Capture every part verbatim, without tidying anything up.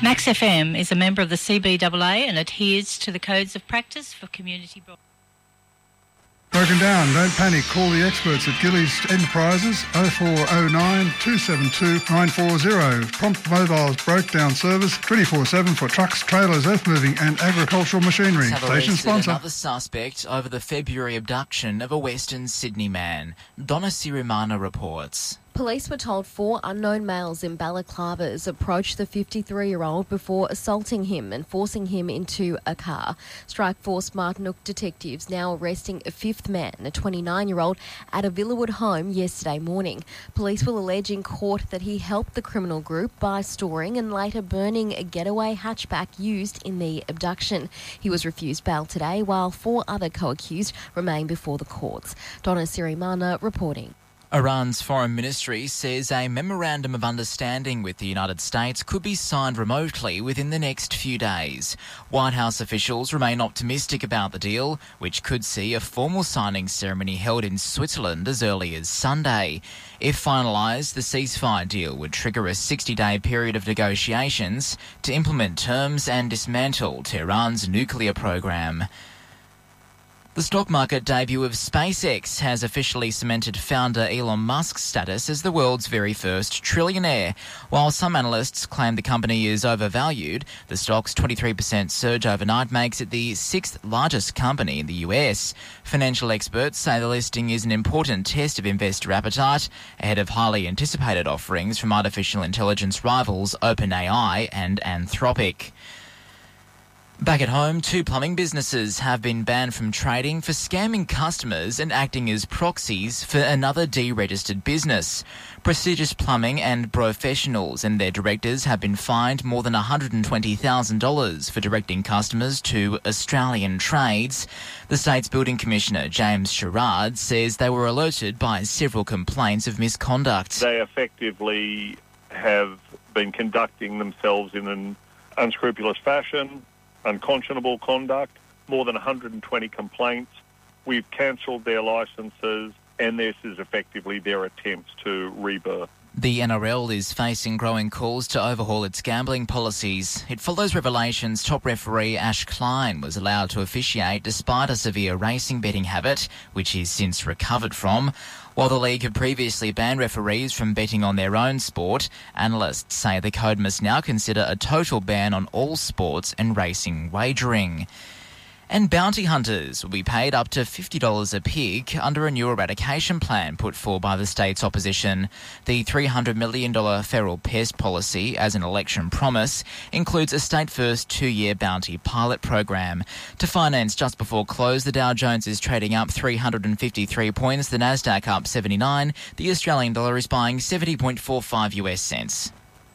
Max F M is a member of the C B A A and adheres to the codes of practice for community broadcasting. Broken down, don't panic. Call the experts at Gillies Enterprises oh four oh nine, two seven two, nine four zero. Prompt Mobile's broke down service twenty-four seven for trucks, trailers, earth moving and agricultural machinery. Station sponsor. Another suspect over the February abduction of a Western Sydney man. Donna Sirimana reports. Police were told four unknown males in balaclavas approached the fifty-three-year-old before assaulting him and forcing him into a car. Strikeforce Martinook detectives now arresting a fifth man, a twenty-nine-year-old, at a Villawood home yesterday morning. Police will allege in court that he helped the criminal group by storing and later burning a getaway hatchback used in the abduction. He was refused bail today, while four other co-accused remain before the courts. Donna Sirimana reporting. Iran's foreign ministry says a memorandum of understanding with the United States could be signed remotely within the next few days. White House officials remain optimistic about the deal, which could see a formal signing ceremony held in Switzerland as early as Sunday. If finalised, the ceasefire deal would trigger a sixty-day period of negotiations to implement terms and dismantle Tehran's nuclear program. The stock market debut of SpaceX has officially cemented founder Elon Musk's status as the world's very first trillionaire. While some analysts claim the company is overvalued, the stock's twenty-three percent surge overnight makes it the sixth largest company in the U S. Financial experts say the listing is an important test of investor appetite ahead of highly anticipated offerings from artificial intelligence rivals OpenAI and Anthropic. Back at home, two plumbing businesses have been banned from trading for scamming customers and acting as proxies for another deregistered business. Prestigious Plumbing and Professionals and their directors have been fined more than one hundred twenty thousand dollars for directing customers to Australian trades. The state's building commissioner, James Sherrard, says they were alerted by several complaints of misconduct. They effectively have been conducting themselves in an unscrupulous fashion, unconscionable conduct, more than one hundred twenty complaints. We've cancelled their licences, and this is effectively their attempts to rebirth. The N R L is facing growing calls to overhaul its gambling policies. It follows revelations top referee Ash Klein was allowed to officiate despite a severe racing betting habit, which he's since recovered from. While the league had previously banned referees from betting on their own sport, analysts say the code must now consider a total ban on all sports and racing wagering. And bounty hunters will be paid up to fifty dollars a pig under a new eradication plan put forward by the state's opposition. The three hundred million dollars feral pest policy, as an election promise, includes a state-first two-year bounty pilot program. To finance just before close, the Dow Jones is trading up three hundred fifty-three points, the Nasdaq up seventy-nine, the Australian dollar is buying seventy point four five US cents.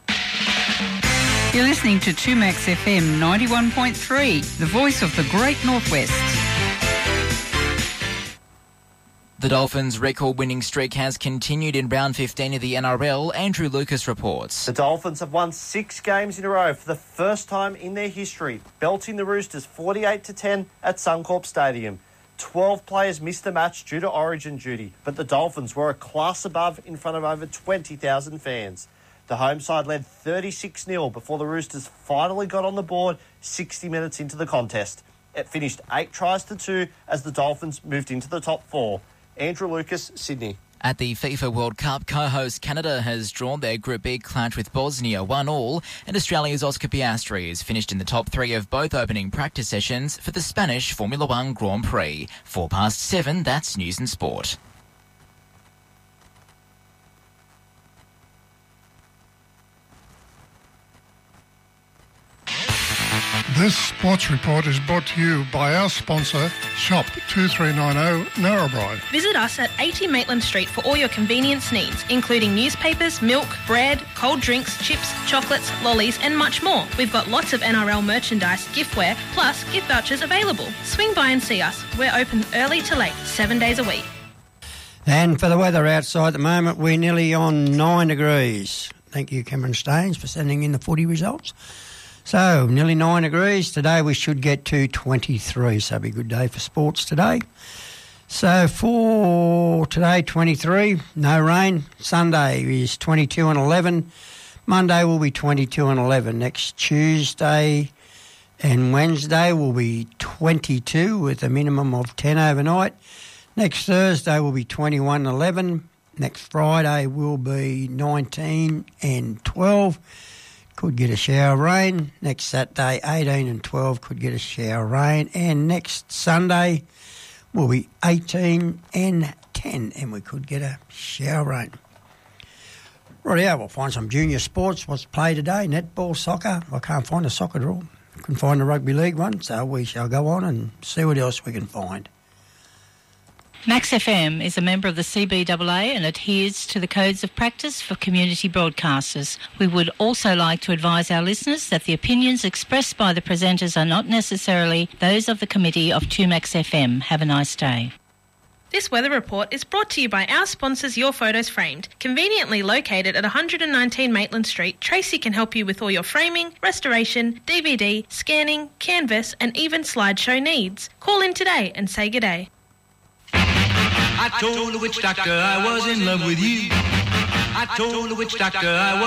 You're listening to two Max F M ninety-one point three, the voice of the Great Northwest. The Dolphins' record-winning streak has continued in round fifteen of the N R L. Andrew Lucas reports. The Dolphins have won six games in a row for the first time in their history, belting the Roosters forty-eight to ten at Suncorp Stadium. Twelve players missed the match due to origin duty, but the Dolphins were a class above in front of over twenty thousand fans. The home side led thirty-six nil before the Roosters finally got on the board sixty minutes into the contest. It finished eight tries to two as the Dolphins moved into the top four. Andrew Lucas, Sydney. At the FIFA World Cup, co-host Canada has drawn their Group B clash with Bosnia one all, and Australia's Oscar Piastri has finished in the top three of both opening practice sessions for the Spanish Formula One Grand Prix. Four past seven, that's News and Sport. This sports report is brought to you by our sponsor, Shop two three nine zero Narrabri. Visit us at eighty Maitland Street for all your convenience needs, including newspapers, milk, bread, cold drinks, chips, chocolates, lollies and much more. We've got lots of N R L merchandise, giftware, plus gift vouchers available. Swing by and see us. We're open early to late, seven days a week. And for the weather outside at the moment, we're nearly on nine degrees. Thank you, Cameron Staines, for sending in the footy results. So, nearly nine degrees. Today we should get to twenty-three, so it'll be a good day for sports today. So, for today, twenty-three, no rain. Sunday is twenty-two and eleven. Monday will be twenty-two and eleven. Next Tuesday and Wednesday will be twenty-two with a minimum of ten overnight. Next Thursday will be twenty-one and eleven. Next Friday will be nineteen and twelve. Could get a shower of rain. Next Saturday, eighteen and twelve, could get a shower of rain. And next Sunday will be eighteen and ten, and we could get a shower of rain. Right, yeah, we'll find some junior sports. What's played today? Netball, soccer. I can't find a soccer draw. I couldn't find the rugby league one, so we shall go on and see what else we can find. Max F M is a member of the C B A A and adheres to the codes of practice for community broadcasters. We would also like to advise our listeners that the opinions expressed by the presenters are not necessarily those of the committee of two Max F M. Have a nice day. This weather report is brought to you by our sponsors Your Photos Framed. Conveniently located at one nineteen Maitland Street, Tracy can help you with all your framing, restoration, D V D, scanning, canvas and even slideshow needs. Call in today and say good day. I told the witch doctor I was in love with you. I told the witch doctor I was